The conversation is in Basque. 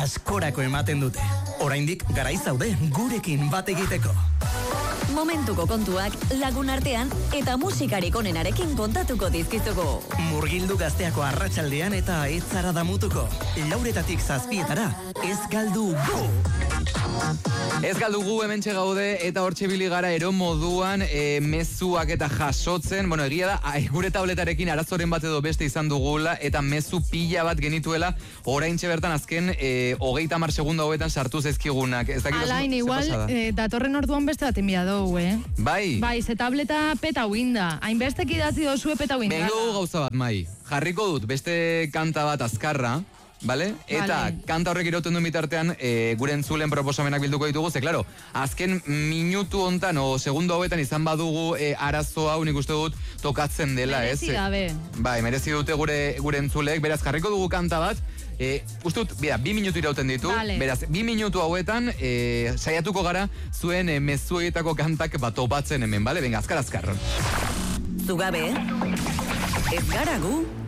askorako ematen dute. Oraindik garaiz zaude gurekin bat egiteko. Momentuko kontuak lagun artean eta musikarik onenarekin kontatuko dizkizugu. Murgildu Gazteako arratsaldean eta ez zara damutuko. 4:00 7:00 ez galdu gu! Ez galdu gu hementxe gaude eta hortxe bili gara ero moduan mezuak eta jasotzen. Bueno, egia da, gure tabletarekin arazoren bat edo beste izan dugula eta mezu pila bat genituela oraintxe bertan azken 30 segundo hauetan sartu zezkigunak. Alain, igual, datorren orduan beste bat enbia dugu, Bai. Bai, ze tableta peta uinda. Hainbestek idatzi dozue peta uinda. Bengo gauza bat, Mai. Jarriko dut beste kanta bat azkarra. Vale? Eta kanta horrek irauten duen bitartean gure entzulen proposamenak bilduko ditugu, ze claro, azken minutu hontan o segundo hauetan izan badugu arazo hau nik uste dut tokatzen dela, merezi gabe. Bai, merezi dute gure entzulek, beraz jarriko dugu kanta bat, uste dut, 2 minutu irauten ditu, beraz, 2 minutu hauetan saiatuko gara zuen mezuetako kantak bat topatzen hemen, bale? Venga, azkar. Zugabe, ez gara gu.